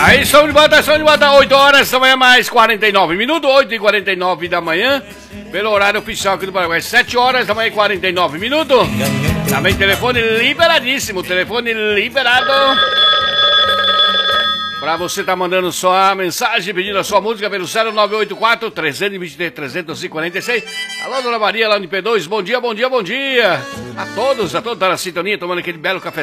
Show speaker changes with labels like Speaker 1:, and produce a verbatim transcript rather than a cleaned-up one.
Speaker 1: Aí, som de bota, som de bota, oito horas da manhã, mais quarenta e nove minutos, oito e quarenta e nove da manhã, pelo horário oficial aqui do Paraguai, sete horas da manhã, quarenta e nove minutos. Também telefone liberadíssimo, telefone liberado. Pra você tá mandando sua mensagem, pedindo a sua música pelo zero nove oito quatro, três dois três, três quatro seis. Alô, dona Maria, lá no P dois, bom dia, bom dia, bom dia. A todos, a todos tá na sintonia, tomando aquele belo café.